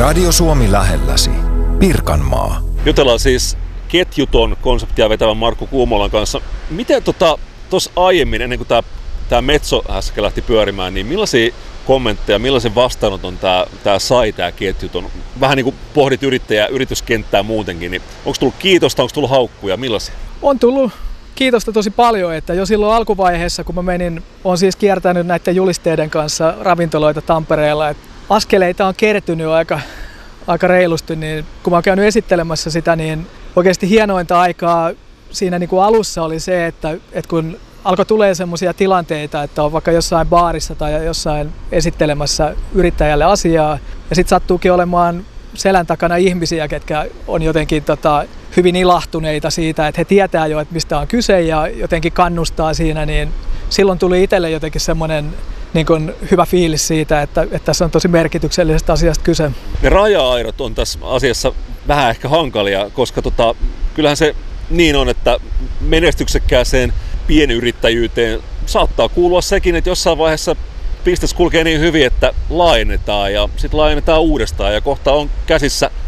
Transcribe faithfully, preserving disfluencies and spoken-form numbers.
Radio Suomi lähelläsi. Pirkanmaa. Jutellaan siis ketjuton konseptia vetävän Markku Kuumolan kanssa. Miten tuossa tota, aiemmin, ennen kuin tämä tää Metso äsken lähti pyörimään, niin millaisia kommentteja, millaisen vastaanoton tämä tää sai tämä ketjuton? Vähän niin kuin pohdit yrittäjää, yrityskenttää muutenkin, niin onko tullut kiitosta, onko tullut haukkuja, millaisia? On tullut kiitosta tosi paljon, että jo silloin alkuvaiheessa, kun mä menin, olen siis kiertänyt näiden julisteiden kanssa ravintoloita Tampereella, että askeleita on kertynyt aika, aika reilusti, niin kun mä oon käynyt esittelemässä sitä, niin oikeasti hienointa aikaa siinä niin kuin alussa oli se, että, että kun alkoi tulee semmoisia tilanteita, että on vaikka jossain baarissa tai jossain esittelemässä yrittäjälle asiaa, ja sitten sattuukin olemaan selän takana ihmisiä, ketkä on jotenkin tota, hyvin ilahtuneita siitä, että he tietää jo, että mistä on kyse ja jotenkin kannustaa siinä, niin silloin tuli itselle jotenkin semmoinen niin kuin hyvä fiilis siitä, että, että tässä on tosi merkityksellisestä asiasta kyse. Ne raja-aidot on tässä asiassa vähän ehkä hankalia, koska tota, kyllähän se niin on, että menestyksekkääseen pienyrittäjyyteen saattaa kuulua sekin, että jossain vaiheessa bisnes kulkee niin hyvin, että laajennetaan ja sitten laajennetaan uudestaan ja kohta on käsissä